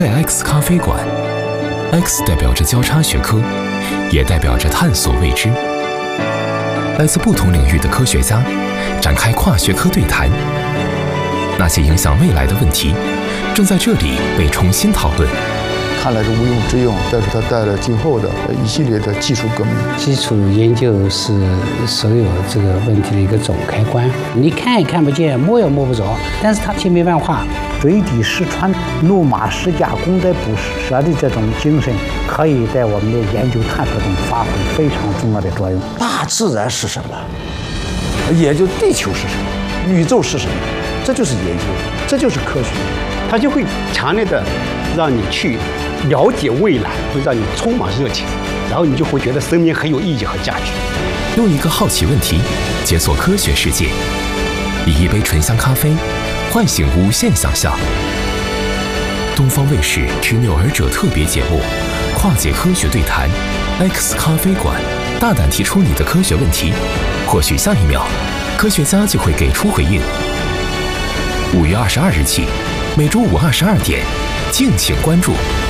在 X 咖啡馆 ，X 代表着交叉学科，也代表着探索未知。来自不同领域的科学家展开跨学科对谈，那些影响未来的问题正在这里被重新讨论。 看来是毋庸置疑，但是它带来今后的一系列的技术革命。 基础研究是所有这个问题的一个总开关。你看也看不见，摸也摸不着，但是它却没办法。水滴石穿，路马石架，功在不舍的这种精神，可以在我们的研究探索中发挥非常重要的作用。 大自然是什么？研究地球是什么？宇宙是什么？这就是研究，这就是科学。 它就会强烈的让你去了解未来，会让你充满热情，然后你就会觉得生命很有意义和价值。 用一个好奇问题解锁科学世界，以一杯醇香咖啡唤醒无限想象。东方卫视执拗儿者特别节目《跨界科学对谈》，X 咖啡馆，大胆提出你的科学问题，或许下一秒，科学家就会给出回应。5月22日起，每周5 22点，敬请关注。